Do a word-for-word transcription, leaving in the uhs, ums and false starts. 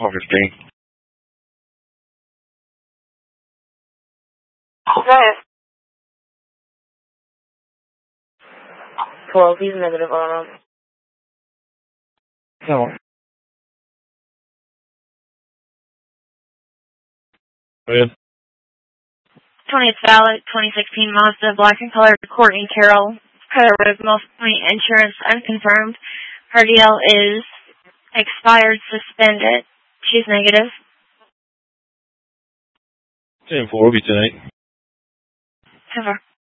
four fifteen. Okay. twelve, he's negative on him. No. Go ahead. twentieth ballot, twenty sixteen Mazda, black and color, Courtney Carroll, credit risk, multiple insurance, unconfirmed. Her deal is expired, suspended. She's negative. ten four, will be tonight. ten four.